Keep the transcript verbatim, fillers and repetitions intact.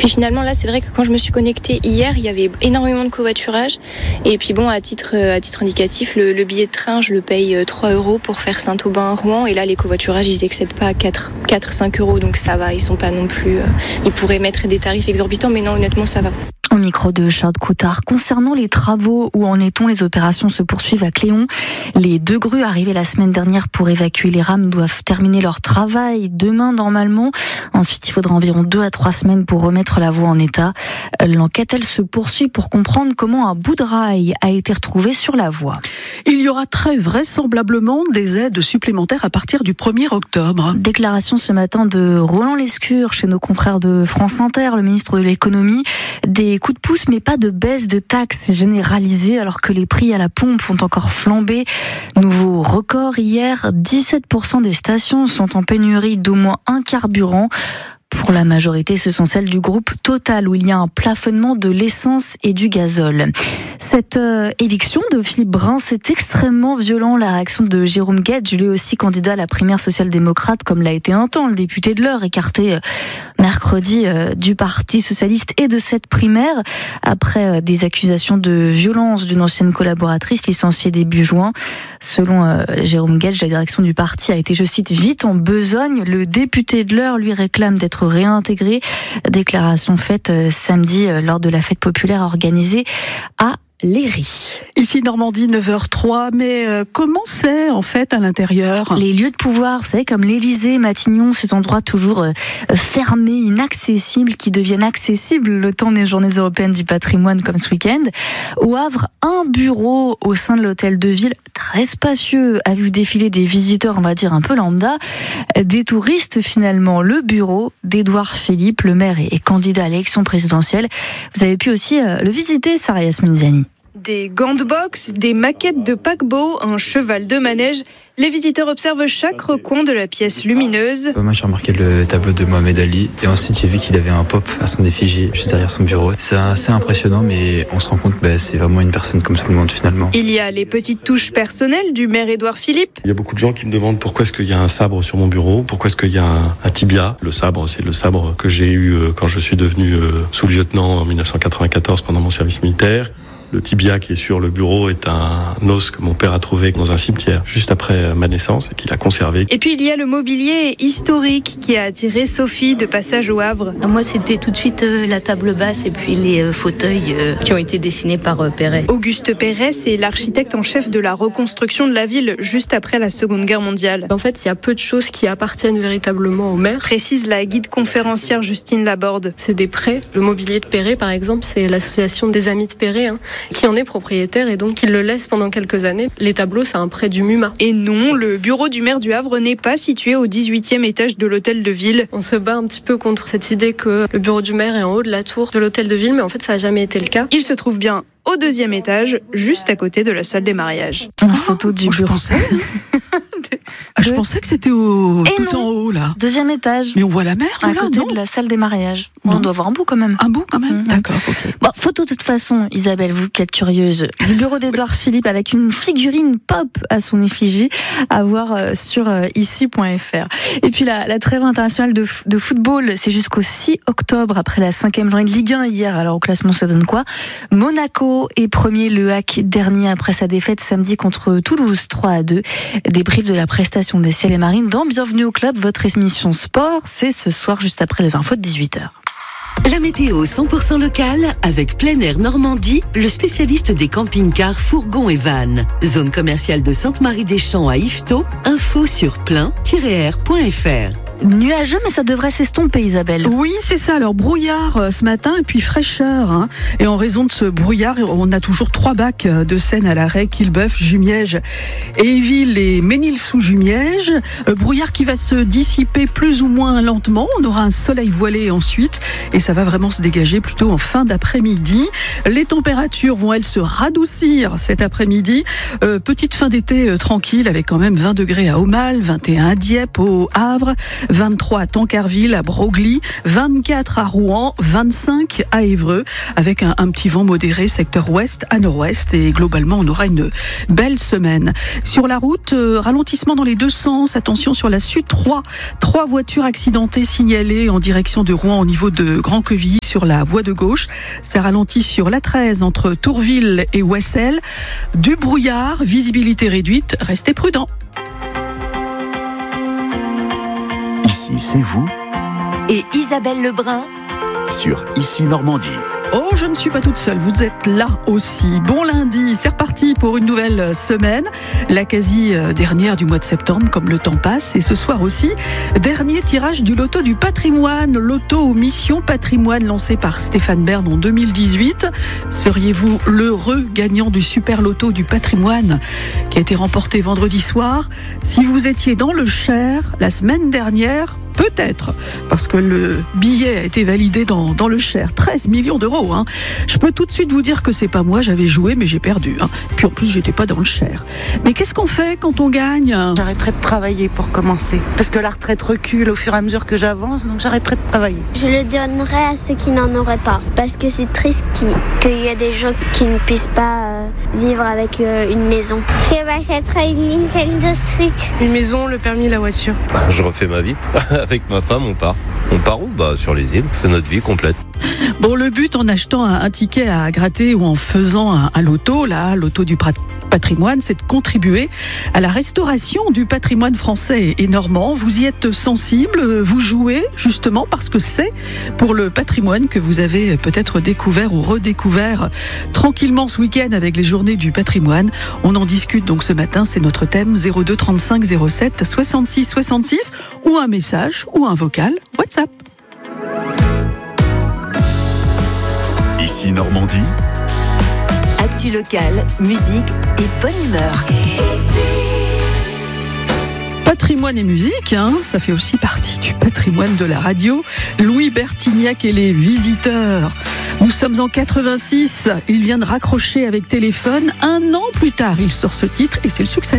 Puis finalement là c'est vrai que quand je me suis connectée hier, il y avait énormément de covoiturage. Et puis bon, à titre, à titre indicatif, le, le billet de train je le paye trois euros pour faire Saint-Aubin à Rouen. Et là les covoiturages ils excèdent pas quatre à cinq euros, donc ça va, ils sont pas non plus... Euh, ils pourraient mettre des tarifs exorbitants, mais non, honnêtement ça va. Au micro de Charles Coutard. Concernant les travaux, où en est-on? Les opérations se poursuivent à Cléon. Les deux grues arrivées la semaine dernière pour évacuer les rames doivent terminer leur travail demain normalement. Ensuite, il faudra environ deux à trois semaines pour remettre la voie en état. L'enquête, elle se poursuit pour comprendre comment un bout de rail a été retrouvé sur la voie. Il y aura très vraisemblablement des aides supplémentaires à partir du premier octobre. Déclaration ce matin de Roland Lescure chez nos confrères de France Inter, le ministre de l'économie. Des coups de pouce, mais pas de baisse de taxes généralisée, alors que les prix à la pompe ont encore flambé. Nouveau record hier, dix-sept pour cent des stations sont en pénurie d'au moins un carburant. Pour la majorité, ce sont celles du groupe Total, où il y a un plafonnement de l'essence et du gazole. Cette euh, éviction de Philippe Brun, c'est extrêmement violent. La réaction de Jérôme Guedj, lui aussi candidat à la primaire social-démocrate, comme l'a été un temps, le député de l'Eure, écarté euh, mercredi euh, du Parti socialiste et de cette primaire, après euh, des accusations de violence d'une ancienne collaboratrice licenciée début juin. Selon euh, Jérôme Guedj, la direction du parti a été, je cite, vite en besogne. Le député de l'Eure lui réclame d'être réintégré. Déclaration faite euh, samedi euh, lors de la fête populaire organisée à Léry. Ici Normandie, neuf heures trois, mais euh, comment c'est en fait à l'intérieur? Les lieux de pouvoir, vous savez, comme l'Élysée, Matignon, ces endroits toujours euh, fermés, inaccessibles, qui deviennent accessibles le temps des journées européennes du patrimoine comme ce week-end. Au Havre, un bureau au sein de l'hôtel de ville, très spacieux, a vu défiler des visiteurs, on va dire un peu lambda, des touristes finalement. Le bureau d'Édouard Philippe, le maire et candidat à l'élection présidentielle. Vous avez pu aussi euh, le visiter, Sarah Yasmine Zani. Des gants de boxe, des maquettes de paquebot, un cheval de manège. Les visiteurs observent chaque recoin de la pièce lumineuse. Moi, j'ai remarqué le tableau de Mohamed Ali et ensuite j'ai vu qu'il avait un pop à son effigie juste derrière son bureau. C'est assez impressionnant, mais on se rend compte que bah, c'est vraiment une personne comme tout le monde finalement. Il y a les petites touches personnelles du maire Édouard Philippe. Il y a beaucoup de gens qui me demandent pourquoi est-ce qu'il y a un sabre sur mon bureau, pourquoi est-ce qu'il y a un, un tibia. Le sabre, c'est le sabre que j'ai eu quand je suis devenu sous-lieutenant en dix-neuf cent quatre-vingt-quatorze pendant mon service militaire. Le tibia qui est sur le bureau est un os que mon père a trouvé dans un cimetière juste après ma naissance et qu'il a conservé. Et puis il y a le mobilier historique qui a attiré Sophie de passage au Havre. Moi, c'était tout de suite euh, la table basse et puis les euh, fauteuils euh, qui ont été dessinés par euh, Perret. Auguste Perret, c'est l'architecte en chef de la reconstruction de la ville juste après la Seconde Guerre mondiale. En fait, il y a peu de choses qui appartiennent véritablement au maire. Précise la guide conférencière Justine Laborde. C'est des prêts. Le mobilier de Perret, par exemple, c'est l'association des amis de Perret, hein, qui en est propriétaire et donc il le laisse pendant quelques années. Les tableaux, c'est un prêt du M U M A. Et non, le bureau du maire du Havre n'est pas situé au dix-huitième étage de l'hôtel de ville. On se bat un petit peu contre cette idée que le bureau du maire est en haut de la tour de l'hôtel de ville, mais en fait, ça n'a jamais été le cas. Il se trouve bien au deuxième étage, juste à côté de la salle des mariages. Une photo du oh, bureau. Je pensais, ah, je pensais que c'était au, tout non. en haut là. Deuxième étage. Mais on voit la mer à là, côté non de la salle des mariages. On doit voir un bout quand même. Un bout quand même. Mmh. D'accord. Okay. Bon, photo de toute façon, Isabelle, vous qui êtes curieuse, du bureau d'Édouard Philippe avec une figurine pop à son effigie à voir euh, sur euh, ici point f r. Et puis la, la trêve internationale de, de football, c'est jusqu'au six octobre après la cinquième journée de Ligue un hier. Alors au classement, ça donne quoi? Monaco est premier, Le Hack dernier après sa défaite samedi contre Toulouse trois à deux. Débrief de la prestation des Ciel et Marines dans Bienvenue au Club, votre émission sport, c'est ce soir juste après les infos de dix-huit heures. La météo cent pour cent locale avec Plein Air Normandie, le spécialiste des camping-cars, fourgons et vannes. Zone commerciale de Sainte-Marie-des-Champs à Yvetot, info sur plein tiret air point f r. Nuageux, mais ça devrait s'estomper, Isabelle. Oui, c'est ça. Alors, brouillard euh, ce matin et puis fraîcheur. Hein. Et en raison de ce brouillard, on a toujours trois bacs de Seine à l'arrêt, Quillebeuf, Jumièges, Éville et Ménil-sous-Jumièges. Euh, brouillard qui va se dissiper plus ou moins lentement. On aura un soleil voilé ensuite et ça va vraiment se dégager plutôt en fin d'après-midi. Les températures vont, elles, se radoucir cet après-midi. Euh, petite fin d'été euh, tranquille avec quand même vingt degrés à Aumale, vingt et un à Dieppe, au Havre, vingt-trois à Tancarville, à Broglie, vingt-quatre à Rouen, vingt-cinq à Évreux, avec un, un petit vent modéré secteur ouest à nord-ouest, et globalement on aura une belle semaine. Sur la route, euh, ralentissement dans les deux sens, attention sur la Sud trois, trois voitures accidentées signalées en direction de Rouen au niveau de Grand-Quevilly sur la voie de gauche. Ça ralentit sur l'A treize entre Tourville et Ouessel. Du brouillard, visibilité réduite, restez prudents. Ici, c'est vous. Et Isabelle Lebrun Sur Ici Normandie. Oh, je ne suis pas toute seule, vous êtes là aussi. Bon lundi, c'est reparti pour une nouvelle semaine, la quasi dernière du mois de septembre, comme le temps passe. Et ce soir aussi, dernier tirage du loto du patrimoine, loto aux missions patrimoine lancé par Stéphane Bern en deux mille dix-huit. Seriez-vous l'heureux gagnant du super loto du patrimoine qui a été remporté vendredi soir? Si vous étiez dans le Cher la semaine dernière, peut-être, parce que le billet a été validé dans, dans le Cher, treize millions d'euros. Hein. Je peux tout de suite vous dire que c'est pas moi, j'avais joué mais j'ai perdu. Hein. Puis en plus j'étais pas dans le Cher. Mais qu'est-ce qu'on fait quand on gagne? J'arrêterai de travailler pour commencer, parce que la retraite recule au fur et à mesure que j'avance, donc j'arrêterai de travailler. Je le donnerai à ceux qui n'en auraient pas, parce que c'est triste qu'il y ait des gens qui ne puissent pas euh, vivre avec euh, une maison. Je m'achèterai une Nintendo Switch. Une maison, le permis, la voiture. Bah, je refais ma vie. Avec ma femme, on part. On part où? Bah, sur les îles, on fait notre vie complète. Bon, le but en achetant un, un ticket à gratter ou en faisant un, un loto, là, loto du patrimoine, c'est de contribuer à la restauration du patrimoine français et normand. Vous y êtes sensible, vous jouez justement parce que c'est pour le patrimoine que vous avez peut-être découvert ou redécouvert tranquillement ce week-end avec les journées du patrimoine. On en discute donc ce matin, c'est notre thème zéro deux trente-cinq zéro sept soixante-six soixante-six ou un message ou un vocal WhatsApp. Ici Normandie. Actu locale, musique et bonne humeur. Patrimoine et musique, hein, ça fait aussi partie du patrimoine de la radio. Louis Bertignac et les Visiteurs. Nous sommes en quatre-vingt-six, il vient de raccrocher avec Téléphone. Un an plus tard, il sort ce titre et c'est le succès.